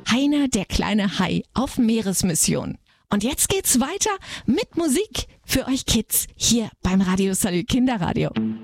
Heiner, der kleine Hai auf Meeresmission. Und jetzt geht's weiter mit Musik für euch Kids hier beim Radio Salü Kinderradio.